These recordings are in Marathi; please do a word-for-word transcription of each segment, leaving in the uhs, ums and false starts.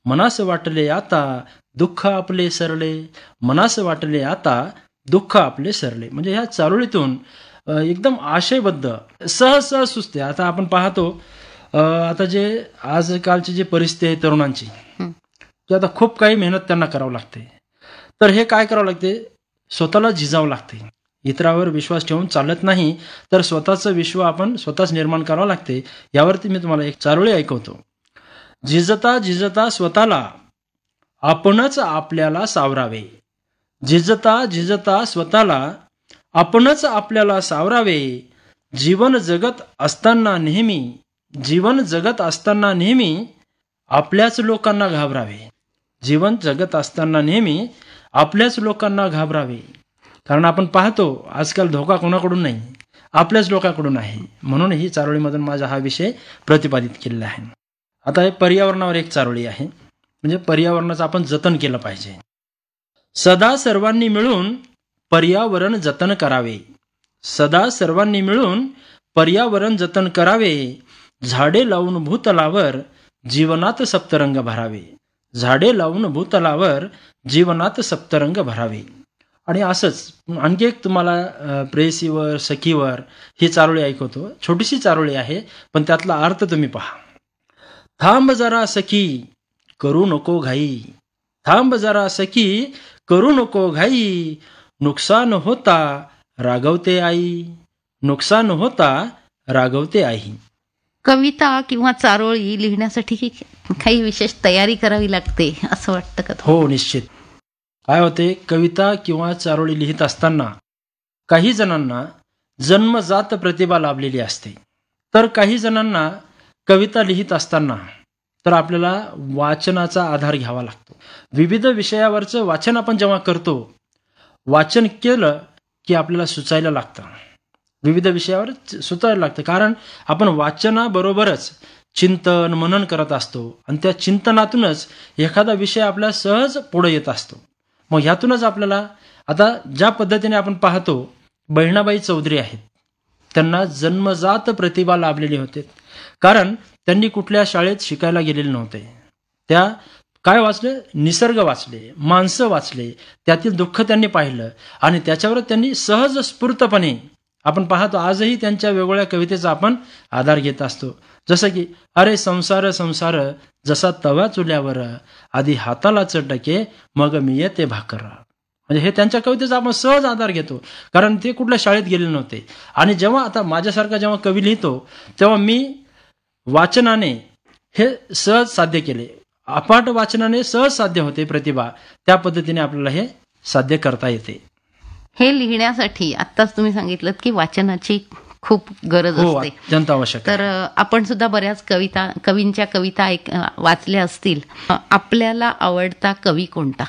मनास वाटले आता दुःख आपले सरले, मनास वाटले आता दुःख आपले सरले. म्हणजे ह्या चारोळीतून अ, एकदम आशयबद्ध सहज सहज सुचते. आता आपण पाहतो अ, आता जे आजकालची जी परिस्थिती आहे तरुणांची, हं. की आता खूप काही मेहनत त्यांना करावं लागते. तर हे काय करावं लागते, स्वतःला झिजावं लागते. इतरावर विश्वास ठेवून चालत नाही, तर स्वतःचं विश्व आपण स्वतःच निर्माण करावं लागते. यावरती मी तुम्हाला एक चारोळी ऐकवतो. झिजता झिजता स्वतःला आपणच आपल्याला सावरावे, झिजता झिजता स्वतःला आपणच आपल्याला सावरावे. जीवन जगत असताना नेहमी, जीवन जगत असताना नेहमी आपल्याच लोकांना घाबरावे. जीवन जगत असताना नेहमी आपल्याच लोकांना घाबरावे. कारण आपण पाहतो आजकाल धोका कोणाकडून नाही, आपल्याच लोकांकडून आहे. म्हणून ही चारोळीमधून माझा हा विषय प्रतिपादित केलेला आहे. आता हे पर्यावरणावर एक चारोळी आहे, म्हणजे पर्यावरणाचं आपण जतन केलं पाहिजे. सदा सर्वांनी मिळून पर्यावरण जतन करावे, सदा सर्वांनी मिळून पर्यावरण जतन करावे. झाडे लावून भूतलावर जीवनात सप्तरंग भरावे, झाडे लावून भूतलावर जीवनात सप्तरंग भरावे. आणि असंच आणखी एक तुम्हाला अ, प्रेयसीवर सखीवर ही चारोळी ऐकवतो. छोटीशी चारोळी आहे, पण त्यातला अर्थ तुम्ही पहा. थांब जरा सखी करू नको घाई, थांब जरा सखी करू नको घाई. नुकसान होता रागवते आई, नुकसान होता रागवते आई. कविता किंवा चारोळी लिहिण्यासाठी की काही विशेष तयारी करावी लागते असं वाटतं का? हो, निश्चित. काय होते, कविता किंवा चारोळी लिहित असताना काही जणांना जन्मजात प्रतिभा लाभलेली असते, तर काही जणांना कविता लिहित असताना तर आपल्याला वाचनाचा आधार घ्यावा लागतो. विविध विषयावरचं वाचन आपण जेव्हा करतो, वाचन केलं की आपल्याला सुचायला लागतं, विविध विषयावर सुचायला लागतं. कारण आपण वाचनाबरोबरच चिंतन मनन करत असतो आणि त्या चिंतनातूनच एखादा विषय आपल्या सहज पुढे येत असतो. मग ह्यातूनच आपल्याला आता ज्या पद्धतीने आपण पाहतो, बहिणाबाई चौधरी आहेत, त्यांना जन्मजात प्रतिभा लाभलेली होते. कारण त्यांनी कुठल्या शाळेत शिकायला गेलेले नव्हते. त्या काय वाचले, निसर्ग वाचले, माणसं वाचले, त्यातील दुःख त्यांनी पाहिलं आणि त्याच्यावर त्यांनी सहज स्फूर्तपणे आपण पाहतो आजही त्यांच्या वेगवेगळ्या कवितेचा आपण आधार घेत असतो. जसं की अरे संसार संसार जसा तवा चुल्यावर, आधी हाताला चटके मग मी येते भाकर. म्हणजे हे त्यांच्या कवितेचा आपण सहज आधार घेतो, कारण ते कुठल्या शाळेत गेले नव्हते. आणि जेव्हा आता माझ्यासारखा जेव्हा कवी लिहितो, तेव्हा मी वाचनाने हे सहज साध्य केले. अपाट वाचनाने सहज साध्य होते प्रतिभा, त्या पद्धतीने आपल्याला हे साध्य करता येते. हे लिहिण्यासाठी आत्ताच तुम्ही सांगितलं की वाचनाची खूप गरज हो, असते, अत्यंत आवश्यक आहे. तर अ, आपण सुद्धा बऱ्याच कविता कवींच्या कविता ऐक अ, वाचल्या असतील. अ, आपल्याला आवडता कवी कोणता?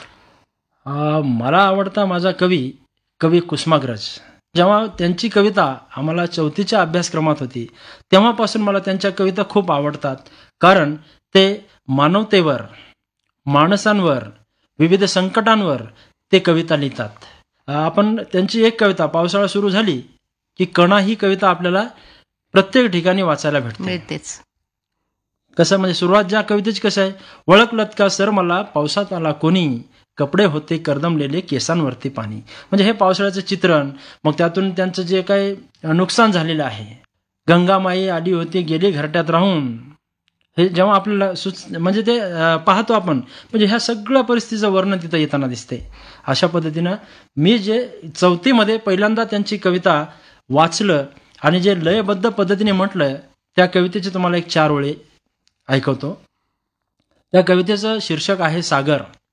अ, मला आवडता माझा कवी कवी कुसुमाग्रज. जेव्हा त्यांची कविता आम्हाला चौथीच्या अभ्यासक्रमात होती, तेव्हापासून मला त्यांच्या कविता खूप आवडतात. कारण ते मानवतेवर, माणसांवर, विविध संकटांवर ते कविता लिहितात. अ, आपण त्यांची एक कविता पावसाळा सुरू झाली की कणा ही कविता आपल्याला प्रत्येक ठिकाणी वाचायला भेटते. मिळतेच. कसं म्हणजे सुरुवात ज्या कवितेची कसं आहे, ओळखलत का सर मला पावसात आला कोणी, कपडे होते करदमलेले केसांवरती पाणी. म्हणजे हे पावसाळ्याचं चित्रण, मग त्यातून त्यांचं जे काही नुकसान झालेलं आहे, गंगामाई आली होती गेली घरट्यात राहून, हे जेव्हा आपल्याला सुच म्हणजे ते अं, पाहतो आपण, म्हणजे ह्या सगळ्या परिस्थितीचं वर्णन तिथं येताना दिसते. अशा पद्धतीनं मी जे चौथीमध्ये पहिल्यांदा त्यांची कविता वाचलं आणि जे लयबद्ध पद्धतीने म्हटलं, त्या कवितेचे तुम्हाला एक चार ओळी ऐकवतो. त्या कवितेचं शीर्षक आहे सागर.